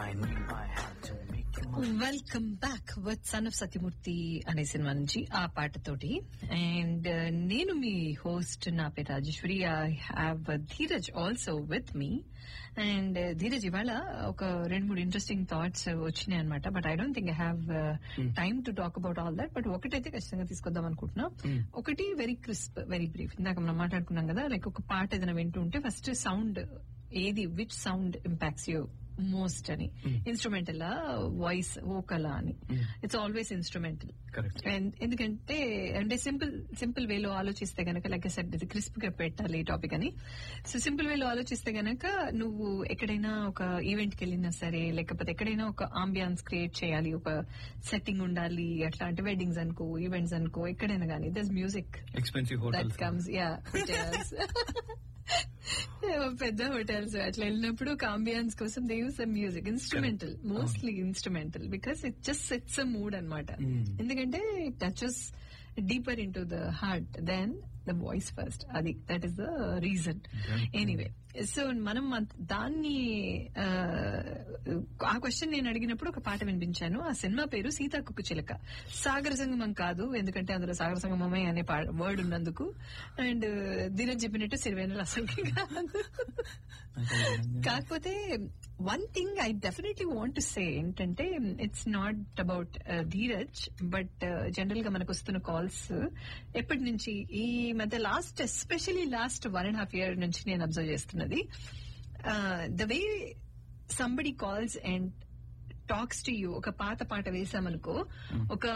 Welcome back with son of Satyamurthy అనే cinema నుంచి ఆ పాటతోటి. అండ్ నేను మీ హోస్ట్, నా పేరు Rajeshwari. I have Dheeraj also with me. And Dheeraj, ఇవాళ ఒక 2-3 ఇంట్రెస్టింగ్ థాట్స్ వచ్చినాయి అనమాట. But I don't think I have time to talk about all that. But ఒకటైతే ఖచ్చితంగా తీసుకొద్దాం అనుకుంటున్నా. ఒకటి వెరీ క్రిస్ప్, వెరీ బ్రీఫ్. ఇందాక మనం మాట్లాడుకున్నాం కదా, లైక్ ఒక పాట ఏదైనా వింటూ ఉంటే ఫస్ట్ సౌండ్ ఏది, which sound impacts you most అని. ఇన్స్ట్రుమెంటల్, వాయిస్, వోకల్ అని. It's always instrumental. ఎందుకంటే అంటే సింపుల్ వేలో ఆలోచిస్తే గనక, లైక్ సెట్ ఇది క్రిస్ప్ గా పెట్టాలి ఈ టాపిక్ అని. సో సింపుల్ వేలో ఆలోచిస్తే గనక, నువ్వు ఎక్కడైనా ఒక ఈవెంట్ కి వెళ్ళినా సరే, లేకపోతే ఎక్కడైనా ఒక ఆంబియన్స్ క్రియేట్ చేయాలి, ఒక సెట్టింగ్ ఉండాలి, అట్లా అంటే వెడ్డింగ్స్ అనుకో, ఈవెంట్స్ అనుకో, ఎక్కడైనా కానీ దస్ మ్యూజిక్ దట్ కమ్స్. పెద్ద హోటల్స్ అట్లా వెళ్ళినప్పుడు ఒక అంబియన్స్ కోసం they use the music. Instrumental, mostly instrumental, because it just sets a mood అనమాట. ఎందుకంటే it touches deeper in to the heart then the voice first. అది that is the reason. Anyway, so మనం దాన్ని ఆ question నేను అడిగినప్పుడు ఒక పాట వినిపించాను. ఆ సినిమా పేరు సీతాకుక్కు చిలక. సాగర సంగమం కాదు, ఎందుకంటే అందులో సాగర సంగమమే అనే వర్డ్ ఉన్నందుకు. అండ్ ధీరజ్ చెప్పినట్టు సిరివేనలు అసలుకి కాదు. కాకపోతే one thing I definitely want to say ఏంటంటే, it's not about Dheeraj, but general గా మనకు వస్తున్న కాల్స్ ఎప్పటి నుంచి ఈ మధ్య ఎస్పెషలీ లాస్ట్ 1.5 years నుంచి నేను అబ్జర్వ్ చేస్తున్నది. The way somebody calls and talks to you. ఒక పాట వేసామనుకో, ఒక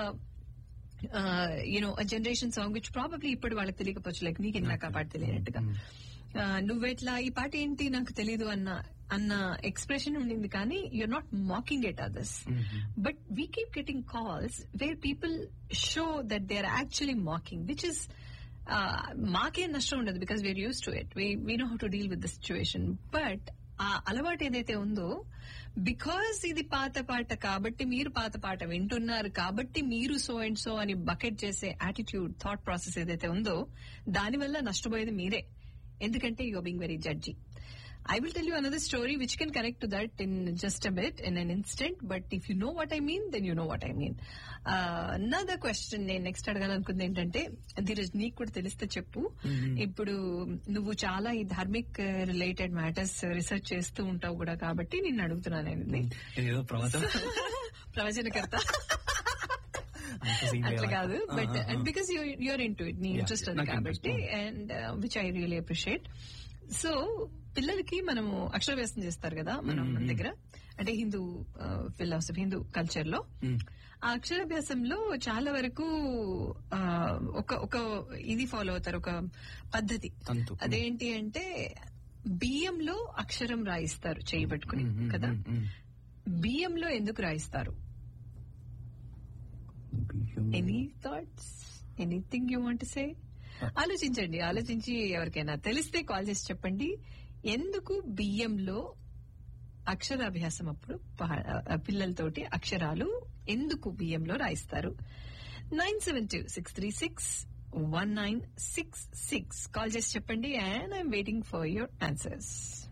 జనరేషన్ సాంగ్ విచ్ ప్రాబబ్లీ ఇప్పుడు వాళ్ళకి తెలియకపోవచ్చు, లైక్ నీకు ఇందాక ఆ పాట తెలియనట్టుగా. నువ్వెట్లా ఈ పాట ఏంటి నాకు తెలీదు అన్న ఎక్స్ప్రెషన్ ఉండింది, కానీ you're not mocking at others. But we keep getting calls where people show that they are actually mocking, which is మాకేం నష్టం ఉండదు, because we are use to it, we know how to deal with the situation. But ఆ అలవాటు ఏదైతే ఉందో, because ఇది పాత పాట కాబట్టి, మీరు పాత పాట వింటున్నారు కాబట్టి మీరు సో అండ్ సో అని బకెట్ చేసే యాటిట్యూడ్, థాట్ ప్రాసెస్ ఏదైతే ఉందో, దానివల్ల నష్టపోయేది మీరే. ఎందుకంటే you are being very జడ్జీ. I will tell you another story which can connect to that in just a bit, in an instant. But if you know what I mean, then you know what I mean. Another question నేను next అడగాలనుకుంది ఏంటంటే, ధీరజ్ నీకు కూడా తెలిస్తే చెప్పు. ఇప్పుడు నువ్వు చాలా ఈ ధార్మిక్ రిలేటెడ్ మ్యాటర్స్ రీసెర్చ్ చేస్తూ ఉంటావు కూడా, కాబట్టి నిన్ను అడుగుతున్నాను. ప్రవచనకర్త అట్లా కాదు, but because you're in to it, నీ ఇంట్రెస్ట్ ఉంది కాబట్టి, and which I really appreciate. So పిల్లలకి మనము అక్షరాభ్యాసం చేస్తారు కదా మన దగ్గర, అంటే హిందూ ఫిలాసఫీ, హిందూ కల్చర్ లో ఆ అక్షరాభ్యాసంలో చాలా వరకు ఒక ఇది ఫాలో అవుతారు, ఒక పద్ధతి. అదేంటి అంటే, బియ్యంలో అక్షరం రాయిస్తారు చేయి పట్టుకుని కదా. బియ్యంలో ఎందుకు రాయిస్తారు? Any thoughts, anything you want to say? ఆలోచించి ఎవరికైనా తెలిస్తే కాల్ చేసి చెప్పండి. ఎందుకు బియ్యంలో అక్షరాభ్యాసం అప్పుడు పిల్లలతోటి అక్షరాలు ఎందుకు బియ్యంలో రాయిస్తారు? 972-636-1966 కాల్ చేసి చెప్పండి, and I'm waiting for your answers.